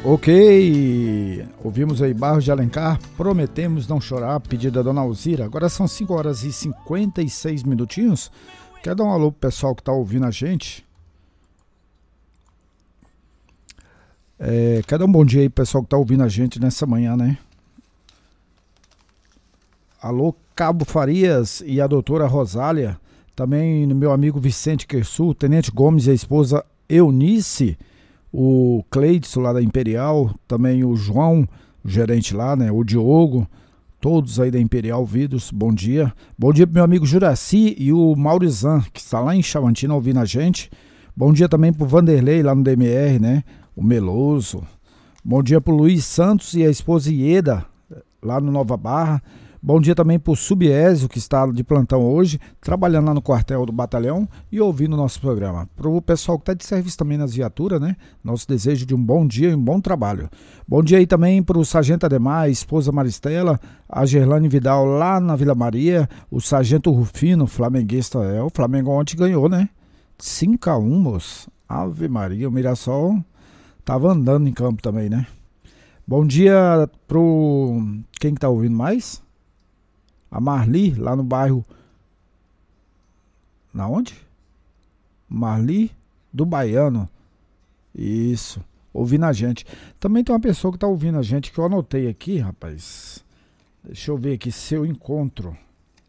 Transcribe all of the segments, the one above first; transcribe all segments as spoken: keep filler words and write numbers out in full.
Ok, ouvimos aí Barros de Alencar, Prometemos Não Chorar, pedido da Dona Alzira. Agora são cinco horas e cinquenta e seis minutinhos. Quer dar um alô pro pessoal que tá ouvindo a gente? É, quer dar um bom dia aí pro pessoal que tá ouvindo a gente nessa manhã, né? Alô, Cabo Farias e a doutora Rosália. Também no meu amigo Vicente Quersu, Tenente Gomes e a esposa Eunice. O Cleidson lá da Imperial, também o João, o gerente lá, né? O Diogo, todos aí da Imperial Vidros, bom dia. Bom dia pro meu amigo Juraci e o Maurizan, que está lá em Chavantina ouvindo a gente. Bom dia também pro Vanderlei lá no D M R, né? O Meloso. Bom dia pro Luiz Santos e a esposa Ieda, lá no Nova Barra. Bom dia também pro Subiésio, que está de plantão hoje, trabalhando lá no quartel do batalhão e ouvindo o nosso programa. Pro pessoal que está de serviço também nas viaturas, né? Nosso desejo de um bom dia e um bom trabalho. Bom dia aí também pro Sargento Ademar, a esposa Maristela, a Gerlane Vidal lá na Vila Maria, o Sargento Rufino, flamenguista. É, o Flamengo ontem ganhou, né? cinco a um, moço. Ave Maria, o Mirassol tava andando em campo também, né? Bom dia pro... Quem que tá ouvindo mais? A Marli, lá no bairro... Na onde? Marli do Baiano. Isso, ouvindo a gente. Também tem uma pessoa que tá ouvindo a gente, que eu anotei aqui, rapaz. Deixa eu ver aqui se eu encontro.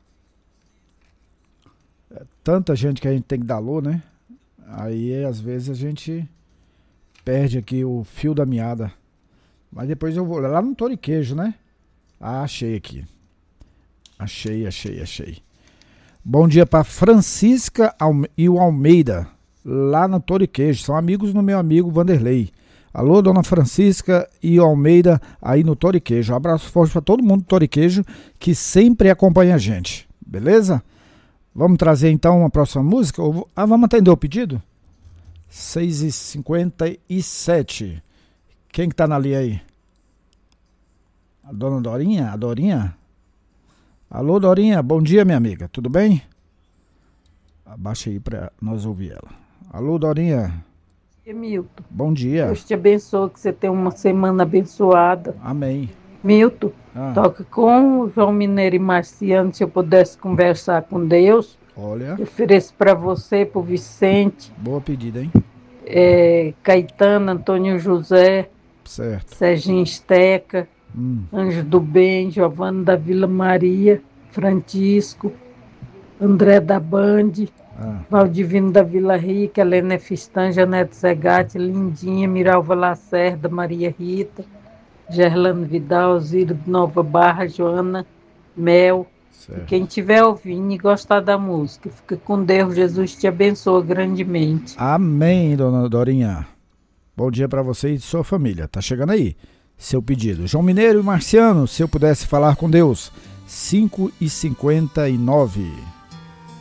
É tanta gente que a gente tem que dar alô, né? Aí, às vezes, a gente perde aqui o fio da meada. Mas depois eu vou... Lá no Toriquejo, né? Ah, achei aqui. Achei, achei, achei. Bom dia para Francisca e o Almeida, lá no Toriquejo. São amigos do meu amigo Vanderlei. Alô, dona Francisca e o Almeida aí no Toriquejo. Um abraço forte para todo mundo do Toriquejo que sempre acompanha a gente. Beleza? Vamos trazer então uma próxima música? Ah, vamos atender o pedido? seis e cinquenta e sete. Quem que tá na linha aí? A dona Dorinha? A Dorinha? Alô, Dorinha, bom dia, minha amiga, tudo bem? Abaixa aí para nós ouvir ela. Alô, Dorinha. Milton. Bom dia. Deus te abençoe, que você tenha uma semana abençoada. Amém. Milton, ah. toca com o João Mineiro e Marciano, se eu pudesse conversar com Deus. Olha. Eu ofereço para você, para o Vicente. Boa pedida, hein? É, Caetano, Antônio José. Certo. Serginho Esteca. Hum. Anjo do Bem, Giovana da Vila Maria, Francisco, André da Band, ah. Valdivino da Vila Rica, Helena Fistan, Janete Zegatti, Lindinha, Miralva Lacerda, Maria Rita, Gerlane Vidal, Zira de Nova Barra, Joana Mel. Certo. E quem estiver ouvindo e gostar da música, fica com Deus, Jesus te abençoe grandemente. Amém, dona Dorinha. Bom dia para você e sua família. Tá chegando aí seu pedido. João Mineiro e Marciano, se eu pudesse falar com Deus. cinco e cinquenta e nove.